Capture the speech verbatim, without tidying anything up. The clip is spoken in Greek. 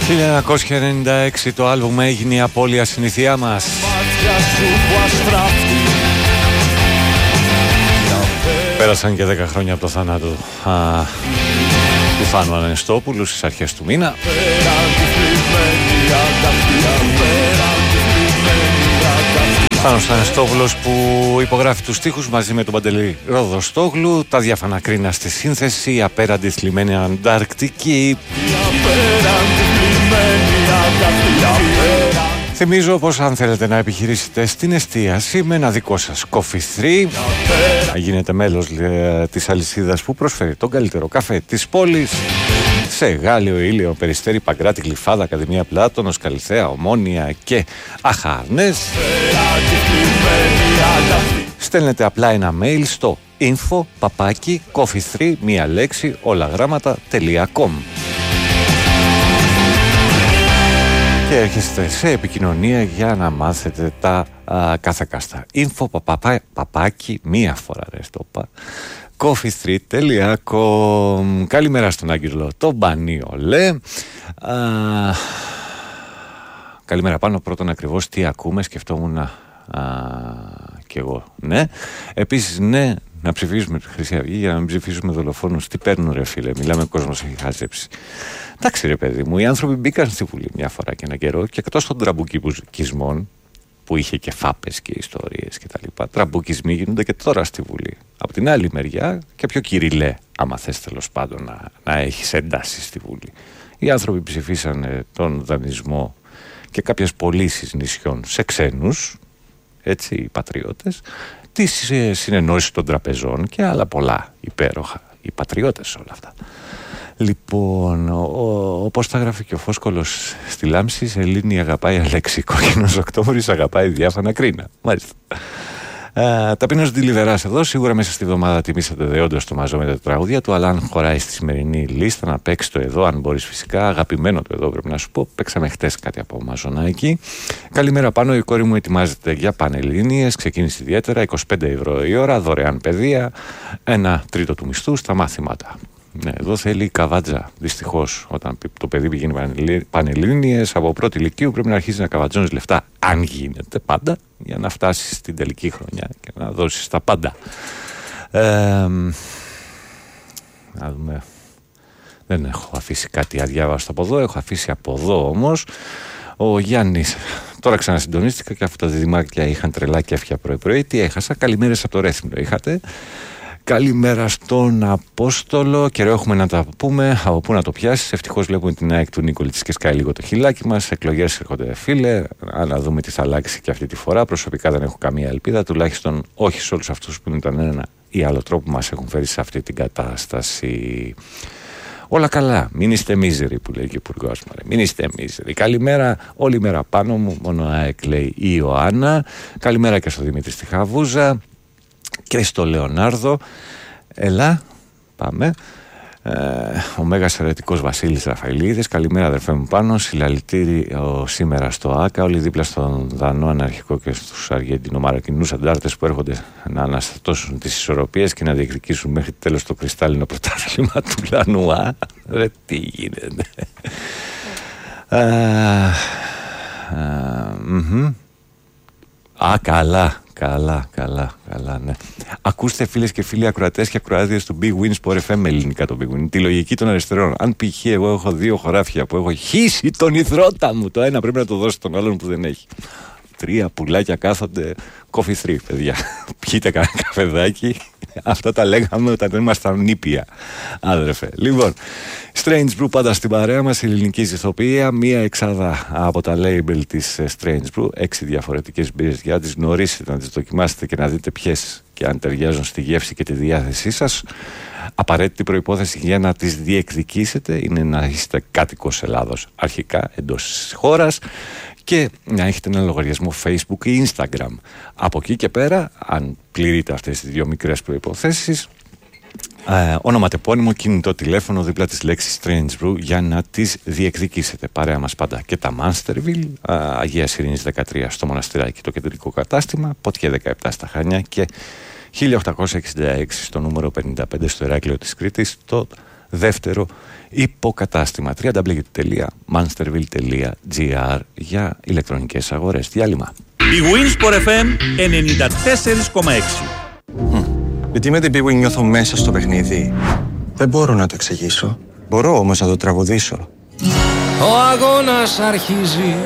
χίλια εννιακόσια ενενήντα έξι το άλμπουμ έγινε η απώλεια συνηθιά μας. Πέρασαν και δέκα χρόνια από το θάνατο α, του Θάνου Ανεστόπουλου στις αρχές του μήνα. Θάνος Ανεστόπουλος που υπογράφει τους στίχους μαζί με τον Παντελή Ροδοστόγλου, τα διάφανα κρίνα στη σύνθεση, η απέραντη θλιμμένη Ανταρκτική. Θυμίζω πως αν θέλετε να επιχειρήσετε στην εστίαση με ένα δικό σας Coffee θρι, να γίνετε μέλος ε, της αλυσίδας που προσφέρει τον καλύτερο καφέ της πόλης, σε Γάλλιο, Ήλιο, Περιστέρι, Παγκράτη, Γλυφάδα, Ακαδημία Πλάτωνος, Καλυθέα, Ομόνια και Αχάρνες, στέλνετε απλά ένα mail στο info παπάκι coffee θρι, μία λέξη, όλα γράμματα .com και έρχεστε σε επικοινωνία για να μάθετε τα α, κάθε κάστα. Info παπα, παπάκι, μία φορά ρε στο πα, coffee θρι τελεία com. Καλημέρα στον Άγγελο το Μπανίολε. Καλημέρα πάνω. Πρώτον ακριβώς τι ακούμε, σκεφτόμουν α, κι εγώ. Ναι. Επίσης ναι, να ψηφίσουμε τη Χρυσή Αυγή για να μην ψηφίσουμε δολοφόνους. Τι παίρνουν ρε φίλε, μιλάμε, κόσμος έχει χάζεψει. Εντάξει ρε παιδί μου, οι άνθρωποι μπήκαν στη Βουλή μια φορά και ένα καιρό και εκτός των τραμπουκισμών που είχε και φάπες και ιστορίες και τα λοιπά, τραμπουκισμοί γίνονται και τώρα στη Βουλή. Από την άλλη μεριά και πιο κυριλέ, άμα θες τέλος πάντων να, να έχεις εντάσεις στη Βουλή. Οι άνθρωποι ψηφίσανε τον δανεισμό και κάποιες πωλήσεις νησιών σε ξένους, έτσι, οι πατριώτες, τις συνεννόησεις των τραπεζών και άλλα πολλά υπέροχα, οι πατριώτες όλα αυτά. Λοιπόν, όπως τα γράφει και ο Φόσκολος στη Λάμψη, Σελήνη αγαπάει Αλέξη, Κόκκινος Οκτώβρης αγαπάει διάφανα κρίνα. Μάλιστα. Uh, Ταπεινός Ντιλιβεράς εδώ. Σίγουρα μέσα στη εβδομάδα τιμήσατε δεόντως το Μαζό με τα τραγούδια του, αλλά αν χωράει στη σημερινή λίστα να παίξει το εδώ, αν μπορείς φυσικά. Αγαπημένο το εδώ πρέπει να σου πω. Παίξαμε χτες κάτι από Μαζονάκι. Καλημέρα πάνω. Η κόρη μου ετοιμάζεται για πανελλήνιες. Ξεκίνησε ιδιαίτερα. είκοσι πέντε ευρώ η ώρα. Δωρεάν παιδεία. Ένα τρίτο του μισθού στα μάθηματα. Ναι, εδώ θέλει καβάτζα. Δυστυχώς, όταν το παιδί πηγαίνει πανελλήνιες από πρώτη ηλικίου, πρέπει να αρχίσει να καβατζώνεις λεφτά, αν γίνεται πάντα, για να φτάσεις στην τελική χρονιά και να δώσεις τα πάντα. Ε, να δούμε. Δεν έχω αφήσει κάτι αδιάβαστο από εδώ, έχω αφήσει από εδώ όμως. Ο Γιάννης, τώρα ξανασυντονίστηκα και αυτά τα διδυμάκια είχαν τρελά και έφυγα πρωί-πρωί. Τι έχασα, καλημέρες από το Ρέθυμνο είχατε. Καλημέρα στον Απόστολο. Καιρό έχουμε να τα πούμε. Από πού να το πιάσεις. Ευτυχώς βλέπουμε την ΑΕΚ του Νίκολιτς και σκάει λίγο το χιλάκι μας. Εκλογές έρχονται, φίλε. Να δούμε τι θα αλλάξει και αυτή τη φορά. Προσωπικά δεν έχω καμία ελπίδα. Τουλάχιστον όχι σε όλους αυτούς που ήταν ένα ή άλλο τρόπο που μας έχουν φέρει σε αυτή την κατάσταση. Όλα καλά. Μην είστε μίζεροι που λέει και ο υπουργός μου. Μην είστε μίζεροι. Καλημέρα όλη μέρα πάνω μου. Μόνο ΑΕΚ λέει η Ιωάννα. Καλημέρα και στο Δημήτρη στη Χαβούζα. Και στο Λεωνάρδο. Ελά, πάμε. ε, Ο Μέγας Ερετικός Βασίλης Ραφαηλίδης. Καλημέρα αδερφέ μου πάνω. Συλλαλητήριο σήμερα στο ΆΚΑ. Όλοι δίπλα στον Δανό Αναρχικό και στους Αργεντινομαροκινούς αντάρτες που έρχονται να αναστατώσουν τις ισορροπίες και να διεκδικήσουν μέχρι τέλος το κρυστάλλινο πρωτάθλημα του Λανουά. Ρε τι γίνεται. Α, καλά. Καλά, καλά, καλά, ναι. Ακούστε φίλες και φίλοι ακροατές και ακροάτριες του Big Win Sport εφ εμ ελληνικά το Big Win. Τη λογική των αριστερών. Αν π.χ. εγώ έχω δύο χωράφια που έχω χύσει τον υδρότα μου, το ένα πρέπει να το δώσει τον άλλον που δεν έχει. Τρία πουλάκια κάθονται coffee θρι, παιδιά. Πιείτε κανένα καφεδάκι. Αυτά τα λέγαμε όταν ήμασταν νήπια, άδερφε. Λοιπόν, Strange Brew πάντα στην παρέα μας, η ελληνική ηθοποιία. Μία εξάδα από τα label της Strange Brew. Έξι διαφορετικές μπύρες για να τις γνωρίσετε, να τις δοκιμάσετε και να δείτε ποιες και αν ταιριάζουν στη γεύση και τη διάθεσή σας. Απαραίτητη προϋπόθεση για να τις διεκδικήσετε είναι να είστε κάτοικος Ελλάδος αρχικά, εντός της χώρας, και να έχετε ένα λογαριασμό Facebook ή Instagram. Από εκεί και πέρα, αν πληρείτε αυτές τις δύο μικρές προϋποθέσεις, ε, ονοματεπώνυμο, κινητό τηλέφωνο δίπλα της λέξης Strange Brew για να τις διεκδικήσετε. Παρέα μας πάντα και τα Masterville, Αγίας Ειρήνης δεκατρία στο Μοναστηράκι, το κεντρικό κατάστημα, Ποτιέ δεκαεπτά στα Χανιά και χίλια οκτακόσια εξήντα έξι στο νούμερο πενήντα πέντε στο Ηράκλειο της Κρήτης, το δεύτερο υποκατάστημα. double-u double-u double-u τελεία mansterville τελεία gr για ηλεκτρονικές αγορές. Διάλειμμα. Η Winsport εφ εμ ενενήντα τέσσερα κόμμα έξι. Mm. Γιατί με την Bwin νιώθω μέσα στο παιχνίδι. Δεν μπορώ να το εξηγήσω. Μπορώ όμως να το τραγουδήσω. Ο αγώνας αρχίζει.